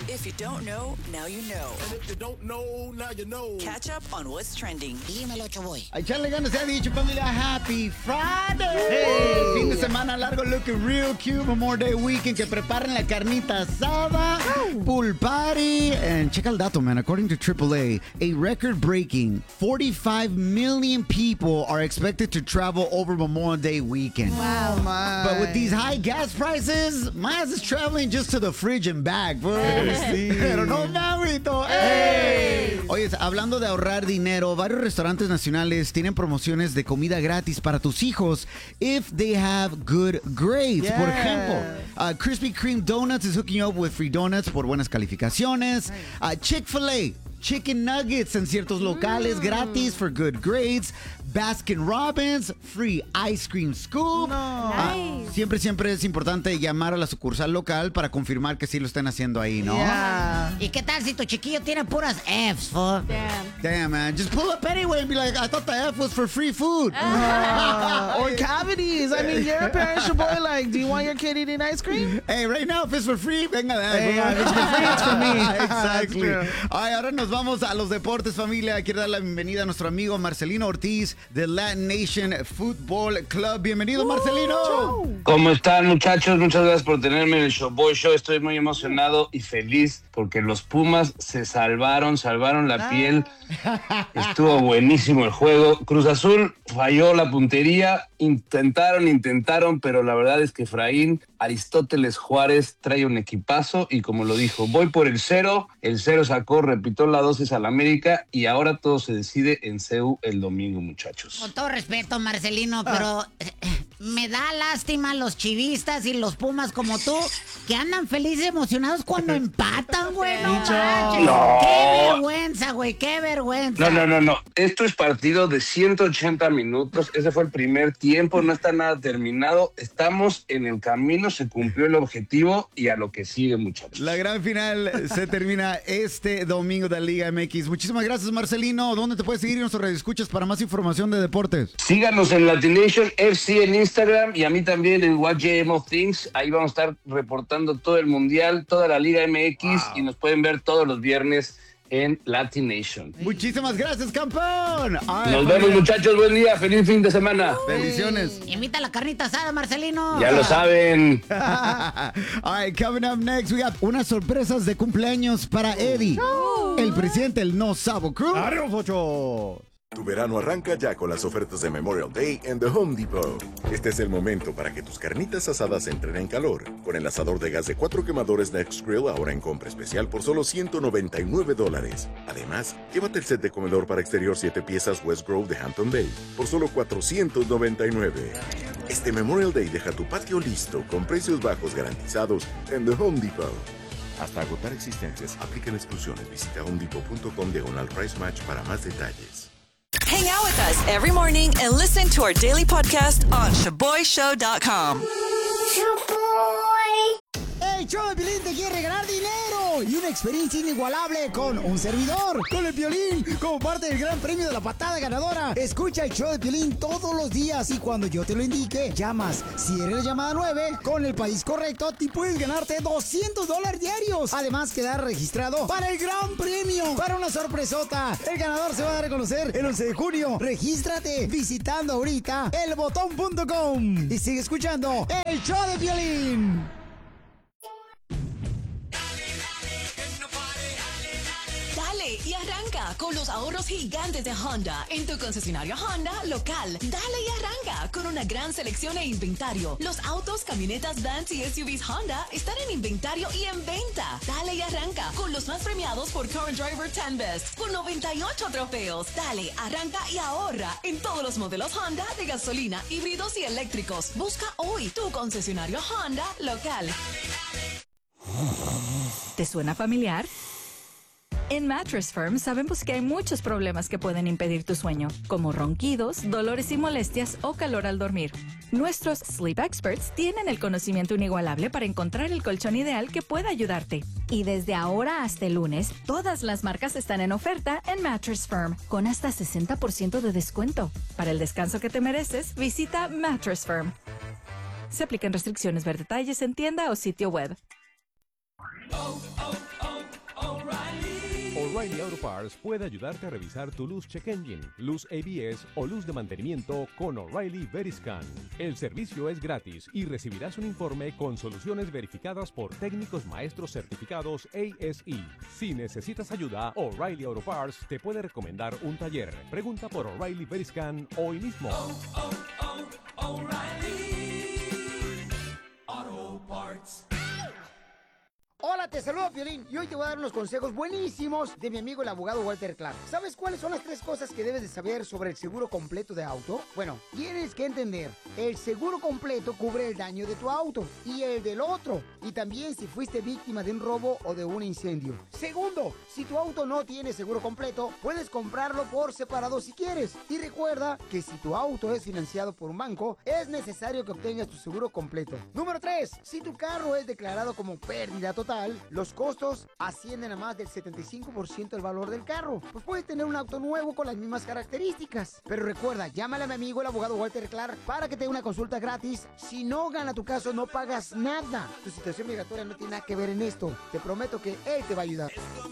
If you don't know, now you know. And if you don't know, now you know. Catch up on what's trending. Dímelo, Choboy. A echarle ganas, se ha dicho, familia. Happy Friday. Hey. Fin de semana largo, looking real cute. Memorial Day weekend. Que preparen la carnita asada. Pool party. And check el dato, man. According to AAA, a record-breaking 45 million people are expected to travel over Memorial Day weekend. Wow, man. But with these high gas prices, my ass is traveling just to the fridge and back, bro. Sí. Pero no mames, hey. Oye, hablando de ahorrar dinero, varios restaurantes nacionales tienen promociones de comida gratis para tus hijos if they have good grades. Yeah. Por ejemplo, Krispy Kreme Donuts is hooking you up with free donuts por buenas calificaciones. Chick-fil-A, chicken nuggets en ciertos locales gratis for good grades. Baskin Robbins, free ice cream scoop. No. Nice. Siempre es importante llamar a la sucursal local para confirmar que sí lo están haciendo ahí, ¿no? Yeah. ¿Y qué tal si tu chiquillo tiene puras Fs, fool? Damn, man. Just pull up anyway and be like, I thought the F was for free food. Or cavities. I mean, you're a parent, your boy. Like, do you want your kid eating ice cream? Hey, right now, if it's for free, venga de ahí. Hey, if it's for free, it's for me. Exactly. Ay, ahora nos vamos a los deportes, familia. Quiero dar la bienvenida a nuestro amigo Marcelino Ortiz de Latin Nation Football Club. Bienvenido, Marcelino. ¿Cómo están, muchachos? Muchas gracias por tenerme en el Showboy Show. Estoy muy emocionado y feliz porque los Pumas se salvaron la piel. Estuvo buenísimo el juego. Cruz Azul falló la puntería. Intentaron, pero la verdad es que Efraín Aristóteles Juárez trae un equipazo y como lo dijo, voy por el 0. El 0 sacó, repitió la dosis al América y ahora todo se decide en CEU el domingo, muchachos. Con todo respeto, Marcelino, pero me da lástima los chivistas y los Pumas como tú que andan felices y emocionados cuando empatan, güey. No manches. No. Qué vergüenza, güey, qué vergüenza. No. Esto es partido de 180 minutos. Ese fue el primer tiempo, no está nada terminado. Estamos en el camino, se cumplió el objetivo y a lo que sigue, muchachos. La gran final se termina este domingo de la Liga MX. Muchísimas gracias, Marcelino. ¿Dónde te puedes seguir en nuestros radioescuchas para más información de deportes? Síganos en Latin Nation FC en Instagram y a mí también en What JM of Things. Ahí vamos a estar reportando todo el Mundial, toda la Liga MX y nos pueden ver todos los viernes en Latin Nation. Muchísimas gracias, campeón. Nos vemos, muchachos. Buen día. Feliz fin de semana. Bendiciones. Invita a la carnita asada, Marcelino. Ya lo saben. All right, coming up next, we got unas sorpresas de cumpleaños para Eddie, el presidente del No Sabo Crew. ¡Arriba, Focho! Tu verano arranca ya con las ofertas de Memorial Day en The Home Depot. Este es el momento para que tus carnitas asadas entren en calor. Con el asador de gas de 4 quemadores Next Grill ahora en compra especial por solo $199. Además, llévate el set de comedor para exterior 7 piezas West Grove de Hampton Bay por solo $499. Este Memorial Day deja tu patio listo con precios bajos garantizados en The Home Depot. Hasta agotar existencias, aplican exclusiones. Visita homedepot.com/price match para más detalles. Hang out with us every morning and listen to our daily podcast on ShaboyShow.com. El show de Piolín te quiere regalar dinero y una experiencia inigualable con un servidor, con el Piolín, como parte del gran premio de la patada ganadora. Escucha el show de Piolín todos los días y cuando yo te lo indique, llamas. Si eres llamada 9, con el país correcto, te puedes ganarte $200 diarios. Además, quedar registrado para el gran premio, para una sorpresota. El ganador se va a dar a conocer el 11 de junio. Regístrate visitando ahorita elbotón.com y sigue escuchando el show de Piolín. Dale y arranca con los ahorros gigantes de Honda en tu concesionario Honda local. Dale y arranca con una gran selección e inventario. Los autos, camionetas, vans y SUVs Honda están en inventario y en venta. Dale y arranca con los más premiados por Current Driver 10 Best con 98 trofeos. Dale, arranca y ahorra en todos los modelos Honda de gasolina, híbridos y eléctricos. Busca hoy tu concesionario Honda local. ¿Te suena familiar? En Mattress Firm sabemos que hay muchos problemas que pueden impedir tu sueño, como ronquidos, dolores y molestias o calor al dormir. Nuestros Sleep Experts tienen el conocimiento inigualable para encontrar el colchón ideal que pueda ayudarte. Y desde ahora hasta el lunes, todas las marcas están en oferta en Mattress Firm, con hasta 60% de descuento. Para el descanso que te mereces, visita Mattress Firm. Se aplican restricciones, ver detalles en tienda o sitio web. O'Reilly Auto Parts puede ayudarte a revisar tu luz check engine, luz ABS o luz de mantenimiento con O'Reilly Veriscan. El servicio es gratis y recibirás un informe con soluciones verificadas por técnicos maestros certificados ASE. Si necesitas ayuda, O'Reilly Auto Parts te puede recomendar un taller. Pregunta por O'Reilly Veriscan hoy mismo. Hola, te saludo Piolín y hoy te voy a dar unos consejos buenísimos de mi amigo el abogado Walter Clark. ¿Sabes cuáles son las 3 cosas que debes de saber sobre el seguro completo de auto? Bueno, tienes que entender, el seguro completo cubre el daño de tu auto y el del otro, y también si fuiste víctima de un robo o de un incendio. Segundo, si tu auto no tiene seguro completo, puedes comprarlo por separado si quieres. Y recuerda que si tu auto es financiado por un banco, es necesario que obtengas tu seguro completo. Número 3, si tu carro es declarado como pérdida total, los costos ascienden a más del 75% del valor del carro. Pues puedes tener un auto nuevo con las mismas características. Pero recuerda, llámale a mi amigo el abogado Walter Clark para que te dé una consulta gratis. Si no gana tu caso, no pagas nada. Tu situación migratoria no tiene nada que ver en esto. Te prometo que él te va a ayudar.